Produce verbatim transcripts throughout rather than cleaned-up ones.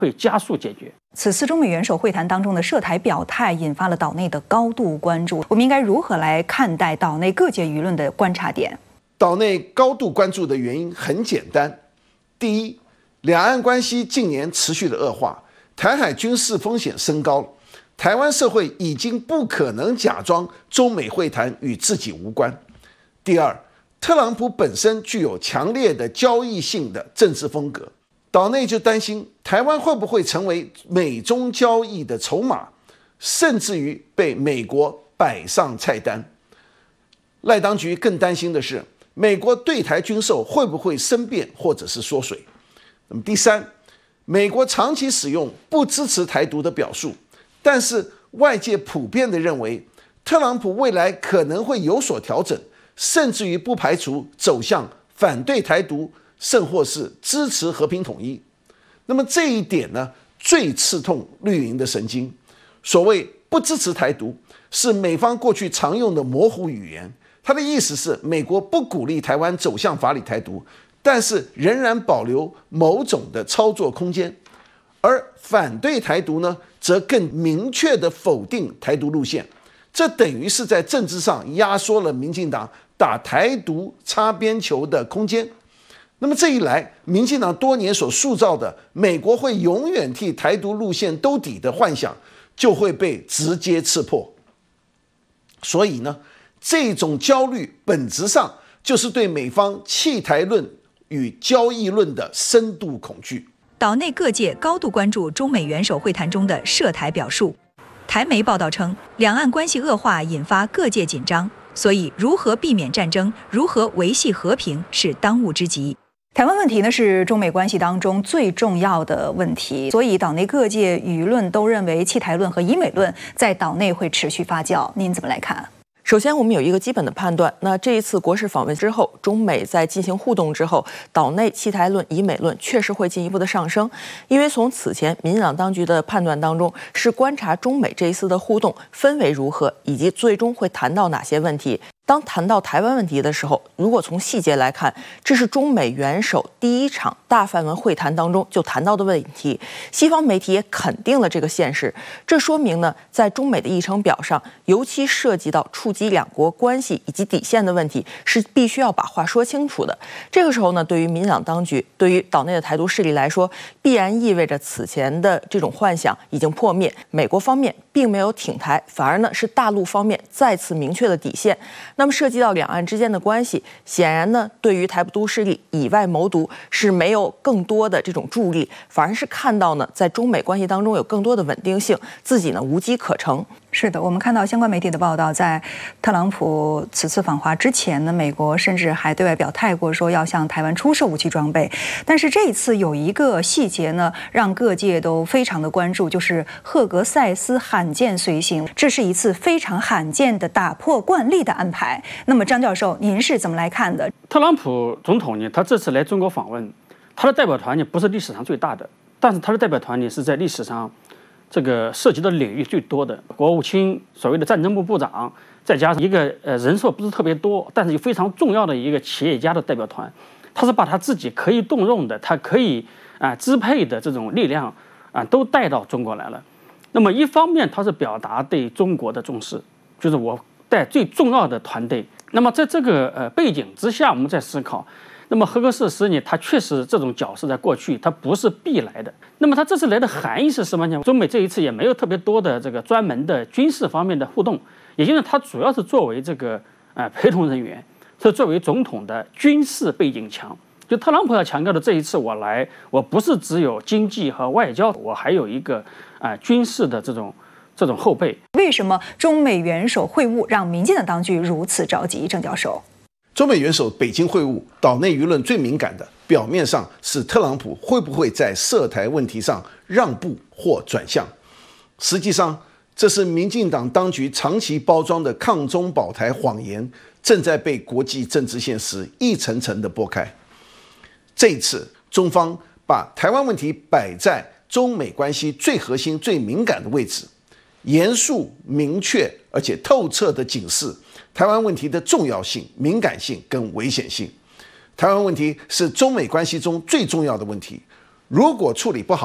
会加速解决。 此次中美元首会谈当中的涉台表态，引发了岛内的高度关注。我们应该如何来看待岛内各界舆论的观察点？ 岛内高度关注的原因很简单：第一，两岸关系近年持续的恶化，台海军事风险升高，台湾社会已经不可能假装中美会谈与自己无关。第二，特朗普本身具有强烈的交易性的政治风格，岛内就担心台湾会不会成为美中交易的筹码，甚至于被美国摆上菜单。赖当局更担心的是，美国对台军售会不会生变或者是缩水。那么第三，美国长期使用不支持台独的表述，但是外界普遍的认为，特朗普未来可能会有所调整，甚至于不排除走向反对台独，甚或是支持和平统一。那么这一点呢，最刺痛绿营的神经。所谓不支持台独，是美方过去常用的模糊语言，它的意思是美国不鼓励台湾走向法理台独，但是仍然保留某种的操作空间。而反对台独呢，则更明确地否定台独路线，这等于是在政治上压缩了民进党打台独擦边球的空间。那么这一来，民进党多年所塑造的美国会永远替台独路线兜底的幻想，就会被直接刺破。所以呢，这种焦虑本质上就是对美方弃台论与交易论的深度恐惧。 岛内各界高度关注中美元首会谈中的涉台表述。台媒报道称，两岸关系恶化引发各界紧张，所以如何避免战争，如何维系和平是当务之急。台湾问题呢是中美关系当中最重要的问题，所以岛内各界舆论都认为弃台论和以美论在岛内会持续发酵。您怎么来看？ 首先，我们有一个基本的判断，那这一次国事访问之后，中美在进行互动之后，岛内弃台论、以美论确实会进一步的上升，因为从此前民进党当局的判断当中，是观察中美这一次的互动氛围如何，以及最终会谈到哪些问题。当谈到台湾问题的时候，如果从细节来看，这是中美元首第一场大范围会谈当中就谈到的问题，西方媒体也肯定了这个现实。这说明呢，在中美的议程表上，尤其涉及到触及两国关系以及底线的问题，是必须要把话说清楚的。这个时候呢，对于民进党当局，对于岛内的台独势力来说，必然意味着此前的这种幻想已经破灭，美国方面并没有挺台，反而呢是大陆方面再次明确了底线。那么涉及到两岸之间的关系，显然呢，对于台独势力以外谋独是没有更多的这种助力，反而是看到呢，在中美关系当中有更多的稳定性，自己呢无机可乘。 是的，我们看到相关媒体的报道，在特朗普此次访华之前呢，美国甚至还对外表态过说要向台湾出售武器装备。但是这一次有一个细节呢，让各界都非常的关注，就是赫格塞斯罕见随行，这是一次非常罕见的打破惯例的安排。那么张教授，您是怎么来看的？ 特朗普总统呢，他这次来中国访问，他的代表团呢不是历史上最大的，但是他的代表团呢是在历史上这个涉及的领域最多的。国务卿所谓的战争部部长，再加上一个呃人数不是特别多，但是非常重要的一个企业家的代表团，他是把他自己可以动用的，他可以啊、呃、支配的这种力量啊、呃、都带到中国来了。那么一方面他是表达对中国的重视，就是我带最重要的团队。那么在这个呃背景之下，我们在思考，那么赫格塞斯呢，他确实这种角色在过去他不是必来的。那么他这次来的含义是什么呢？中美这一次也没有特别多的这个专门的军事方面的互动，也就是他主要是作为这个呃陪同人员，是作为总统的军事背景墙。就特朗普要强调的，这一次我来，我不是只有经济和外交，我还有一个啊、呃、军事的这种。这种后备。 为什么中美元首会晤让民进党当局如此着急？郑教授， 中美元首北京会晤，岛内舆论最敏感的，表面上是特朗普会不会在涉台问题上让步或转向，实际上这是民进党当局长期包装的抗中保台谎言，正在被国际政治现实一层层的剥开。这一次，中方把台湾问题摆在中美关系最核心、最敏感的位置。严肃、明确而且透彻地警示台湾问题的重要性、敏感性跟危险性。台湾问题是中美关系中最重要的问题，如果处理不好，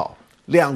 两